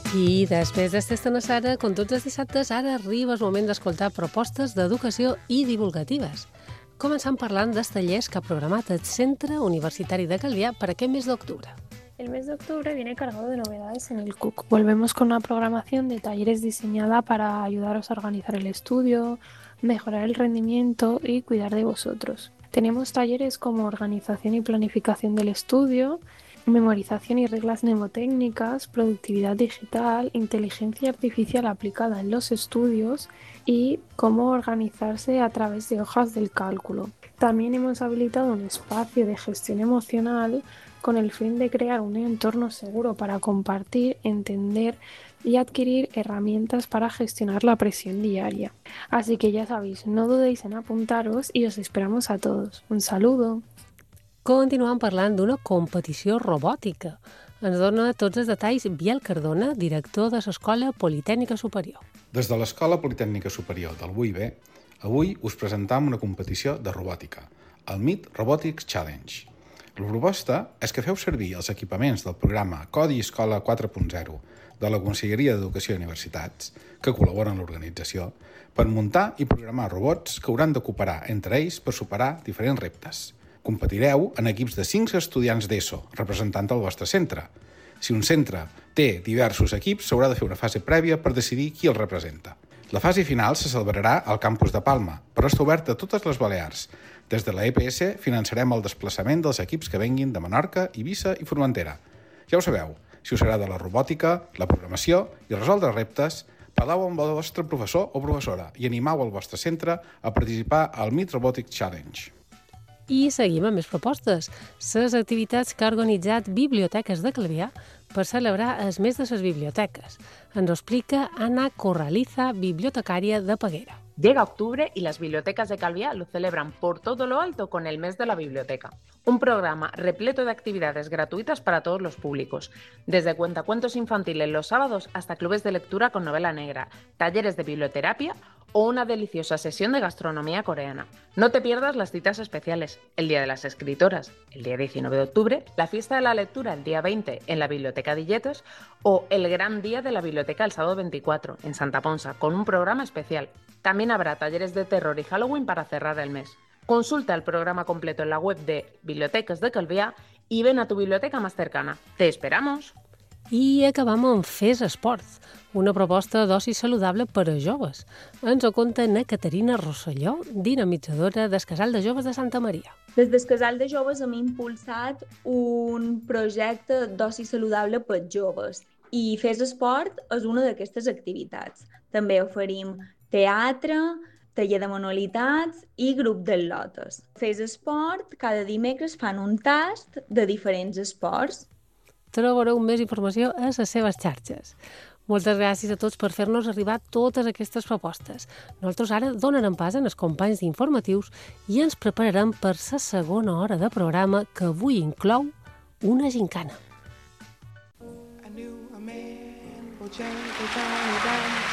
I després d'esta Sara, com tots els dissabtes, ara arriba el moment d'escoltar propostes d'educació i divulgatives. Començant parlant dels tallers que ha programat el Centre Universitari de Calvià per aquest mes d'octubre. El mes de octubre viene cargado de novedades en el CUC. Volvemos con una programación de talleres diseñada para ayudaros a organizar el estudio, mejorar el rendimiento y cuidar de vosotros. Tenemos talleres como organización y planificación del estudio, memorización y reglas mnemotécnicas, productividad digital, inteligencia artificial aplicada en los estudios y cómo organizarse a través de hojas del cálculo. También hemos habilitado un espacio de gestión emocional con el fin de crear un entorno seguro para compartir, entender y adquirir herramientas para gestionar la presión diaria. Así que ya sabéis, no dudéis en apuntaros y os esperamos a todos. Un saludo! Continuem parlant d'una competició robòtica. Ens dona tots els detalls Biel Cardona, director de l'Escola Politècnica Superior. Des de l'Escola Politècnica Superior del BUIB, avui us presentam una competició de robòtica, el MIT Robotics Challenge. La proposta és que feu servir els equipaments del programa Codi Escola 4.0 de la Conselleria d'Educació i Universitats, que col·laboren en l'organització, per muntar i programar robots que hauran de cooperar entre ells per superar diferents reptes. Competireu en equips de 5 estudiants d'ESO, representant el vostre centre. Si un centre té diversos equips, s'haurà de fer una fase prèvia per decidir qui el representa. La fase final se celebrarà al campus de Palma, però està oberta a totes les Balears. Des de la EPS finançarem el desplaçament dels equips que venguin de Menorca, Eivissa i Formentera. Ja ho sabeu, si us agrada la robòtica, la programació i resoldre reptes, parleu amb el vostre professor o professora i animeu el vostre centre a participar al MIT Robotics Challenge. I seguim amb més propostes. Les activitats que ha organitzat Biblioteques de Calvià per celebrar el mes de les biblioteques. Ens ho explica Ana Corraliza, bibliotecària de Peguera. Llega octubre y las bibliotecas de Calviá lo celebran por todo lo alto con el mes de la biblioteca. Un programa repleto de actividades gratuitas para todos los públicos, desde cuentacuentos infantiles los sábados hasta clubes de lectura con novela negra, talleres de biblioterapia o una deliciosa sesión de gastronomía coreana. No te pierdas las citas especiales, el Día de las Escritoras, el día 19 de octubre, la fiesta de la lectura el día 20 en la Biblioteca d'Illetes o el gran día de la biblioteca el sábado 24 en Santa Ponsa con un programa especial. También habrá talleres de terror y Halloween para cerrar el mes. Consulta el programa completo en la web de Bibliotecas de Calvià y ven a tu biblioteca más cercana. ¡Te esperamos! I acabam amb Fes Esport, una proposta d'oci saludable per a joves. Ens ho conta na Caterina Rosselló, dinamitzadora del Casal de Joves de Santa Maria. Des del Casal de Joves hem impulsat un projecte d'oci saludable per joves i Fes Esport és una d'aquestes activitats. També oferim teatre, taller de manualitats i grup d'atletes. Fes Esport, cada dimecres fan un tast de diferents esports. Trobareu més informació a les seves xarxes. Moltes gràcies a tots per fer-nos arribar totes aquestes propostes. Nosaltres ara donarem pas als companys d'informatius i ens prepararem per la segona hora de programa que avui inclou una gincana.